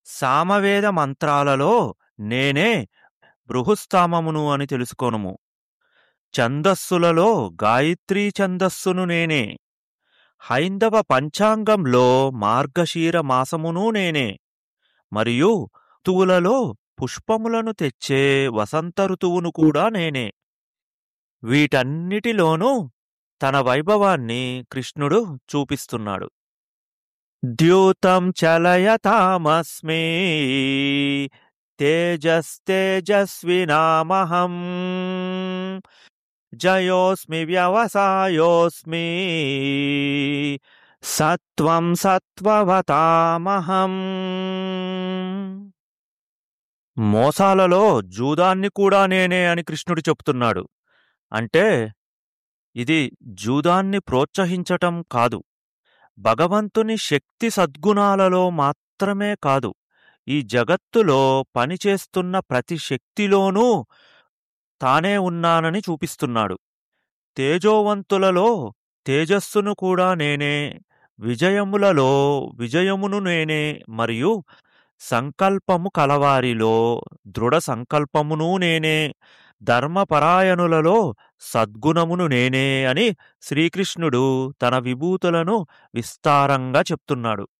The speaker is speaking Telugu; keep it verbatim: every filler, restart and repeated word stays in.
సామవేద మంత్రాలలో నేనే బృహస్తామమును అని తెలుసుకొనుము. ఛందస్సులలో గాయత్రీ ఛందస్సును నేనే. హైందవ పంచాంగంలో మార్గశీర మాసమును నేనే. మరియు ఋతువులలో పుష్పములను తెచ్చే వసంత ఋతువును కూడా నేనే. వీటన్నిటిలోనూ తన వైభవాన్ని కృష్ణుడు చూపిస్తున్నాడు. ద్యూతం చలయతామస్మి తేజస్తేజస్వినామహం జయోస్మి వ్యవసాయోస్మి సత్వం సత్వవతామహం. మోసాలలో జూదాన్ని కూడా నేనే అని కృష్ణుడు చెప్తున్నాడు. అంటే ఇది జూదాన్ని ప్రోత్సహించటం కాదు, భగవంతుని శక్తి సద్గుణాలలో మాత్రమే కాదు, ఈ జగత్తులో పనిచేస్తున్న ప్రతి శక్తిలోనూ తానే ఉన్నానని చూపిస్తున్నాడు. తేజోవంతులలో తేజస్సును కూడా నేనే, విజయములలో విజయమును నేనే, మరియు సంకల్పము కలవారిలో దృఢ సంకల్పమును నేనే, ధర్మపరాయణులలో సద్గుణమును నేనే అని శ్రీకృష్ణుడు తన విభూతులను విస్తారంగా చెప్తున్నాడు.